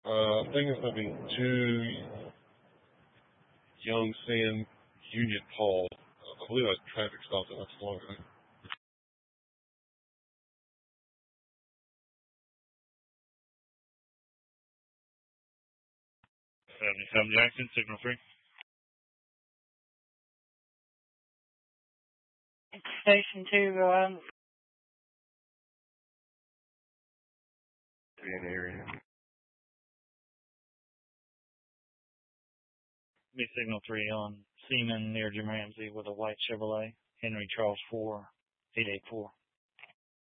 I think it's going to be 2 Young San Union Hall. I believe a traffic stop that not too long ago. 77 Jackson, signal 3. Station 2, go on. Be in the area. Be signal 3 on Seaman near Jim Ramsey with a white Chevrolet, Henry Charles 4, 884.